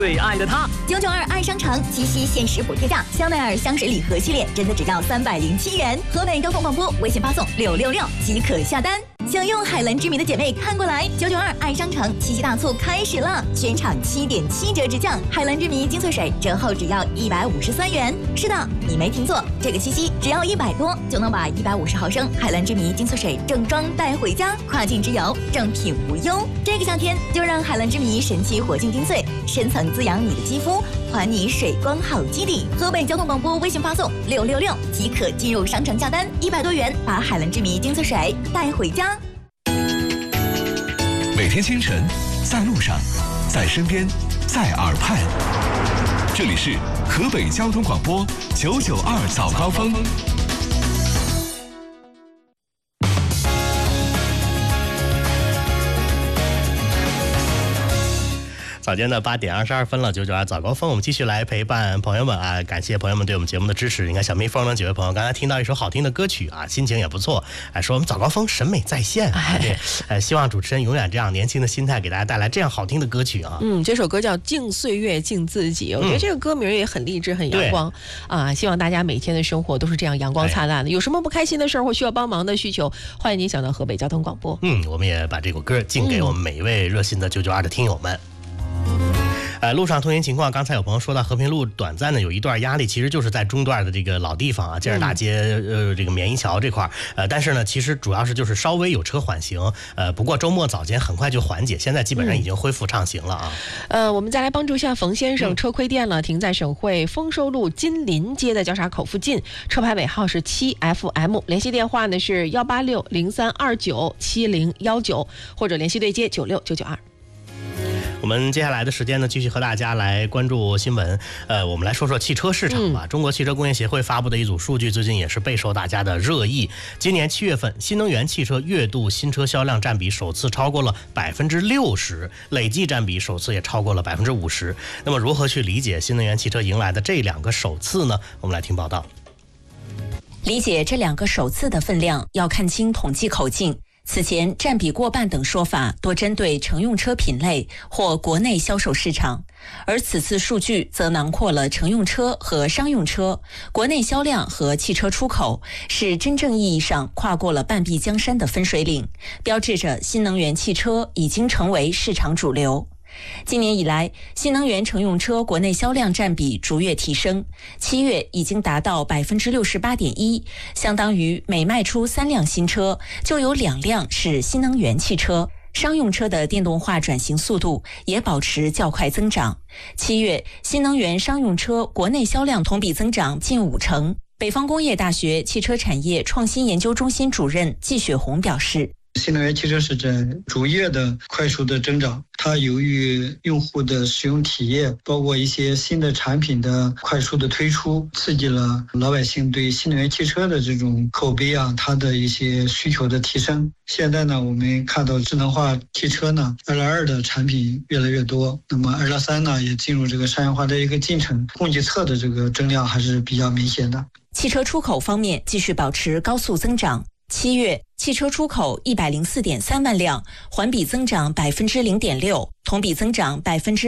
最爱的他 ，992爱商城七夕限时补贴价，香奈儿香水礼盒系列真的只要307元。河北交通广播微信发送666即可下单。想用海蓝之谜的姐妹看过来，992爱商城七夕大促开始了，全场7.7折直降，海蓝之谜精粹水折后只要153元。是的，你没听错，这个七夕只要100多就能把150毫升海蓝之谜精粹水正装带回家，跨境之游正品无忧。这个夏天就让海蓝之谜神奇活性精粹深层滋养你的肌肤，还你水光好基底。河北交通广播微信发送666即可进入商城下单，100多元把海蓝之谜精粹水带回家。 每天清晨，在路上，在身边，在耳畔，这里是河北交通广播992早高峰。 早间的8点22分了，992早高峰，我们继续来陪伴朋友们啊！感谢朋友们对我们节目的支持。你看小蜜蜂呢，几位朋友刚才听到一首好听的歌曲啊，心情也不错，说我们早高峰审美在线啊！对，希望主持人永远这样年轻的心态，给大家带来这样好听的歌曲啊！ 这首歌叫《敬岁月，敬自己》，我觉得这个歌名也很励志，很阳光啊！希望大家每天的生活都是这样阳光灿烂的。有什么不开心的事儿或需要帮忙的需求，欢迎您想到河北交通广播。 我们也把这首歌敬给我们每一位热心的992的听友们。路上通行情况，刚才有朋友说到和平路短暂的有一段压力，其实就是在中段的这个老地方啊，建设大街这个绵一桥这块但是呢，其实主要是就是稍微有车缓行，不过周末早间很快就缓解，现在基本上已经恢复畅行了啊。 我们再来帮助一下冯先生，车亏电了，停在省会丰收路金林街的交叉口附近，车牌尾号是7FM，联系电话呢是18603297019，或者联系对接96992。 我们接下来的时间呢，继续和大家来关注新闻。我们来说说汽车市场吧。中国汽车工业协会发布的一组数据，最近也是备受大家的热议。今年7月份，新能源汽车月度新车销量占比首次超过了60%，累计占比首次也超过了50%。那么，如何去理解新能源汽车迎来的这2个首次呢？我们来听报道。 理解这2个首次的分量，要看清统计口径。此前占比过半等说法多针对乘用车品类或国内销售市场，而此次数据则囊括了乘用车和商用车、国内销量和汽车出口，是真正意义上跨过了半壁江山的分水岭，标志着新能源汽车已经成为市场主流。今年以来，新能源乘用车国内销量占比逐月提升，7月已经达到68.1%，相当于每卖出3辆新车，就有2辆是新能源汽车。商用车的电动化转型速度也保持较快增长，7月新能源商用车国内销量同比增长近50%。北方工业大学汽车产业创新研究中心主任季雪红表示， 新能源汽车是在逐月的快速的增长，它由于用户的使用体验，包括一些新的产品的快速的推出，刺激了老百姓对新能源汽车的这种口碑它的一些需求的提升。现在呢，我们看到智能化汽车呢，2.2的产品越来越多，那么2.3呢也进入这个商业化的一个进程，供给侧的这个增量还是比较明显的。 汽车出口方面继续保持高速增长。7月，汽车出口104.3万辆，环比增长0.6%，同比增长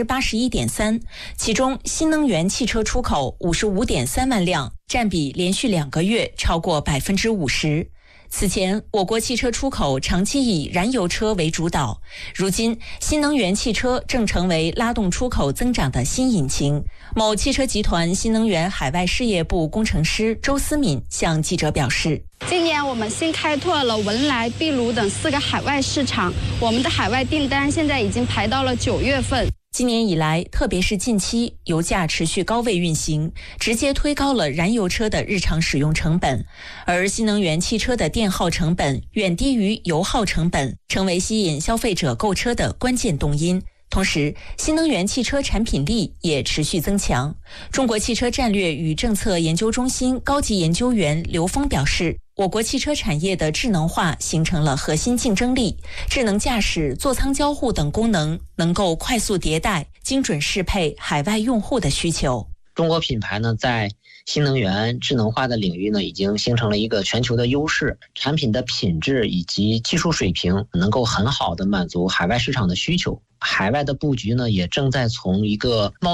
81.3%。其中，新能源汽车出口55.3万辆，占比连续2个月超过50%。此前，我国汽车出口长期以燃油车为主导，如今新能源汽车正成为拉动出口增长的新引擎。某汽车集团新能源海外事业部工程师周思敏向记者表示， 今年我们新开拓了文莱、秘鲁等4个海外市场，我们的海外订单现在已经排到了9月份。 今年以来，特别是近期，油价持续高位运行，直接推高了燃油车的日常使用成本，而新能源汽车的电耗成本远低于油耗成本，成为吸引消费者购车的关键动因。同时，新能源汽车产品力也持续增强。中国汽车战略与政策研究中心高级研究员刘峰表示，我国汽车产业的智能化形成了核心竞争力，智能驾驶、座舱交互等功能能够快速迭代，精准适配海外用户的需求。 中国品牌呢，在新能源智能化的领域呢，已经形成了一个全球的优势，产品的品质以及技术水平能够很好的满足海外市场的需求。海外的布局呢，也正在从一个贸